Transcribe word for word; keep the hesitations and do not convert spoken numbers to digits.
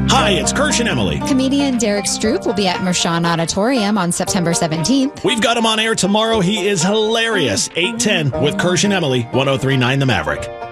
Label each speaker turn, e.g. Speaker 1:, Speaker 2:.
Speaker 1: Hi, it's Kirsch and Emily.
Speaker 2: Comedian Derek Stroop will be at Mershon Auditorium on September seventeenth.
Speaker 1: We've got him on air tomorrow. He is hilarious. eight ten with Kirsch and Emily, one oh three point nine The Maverick.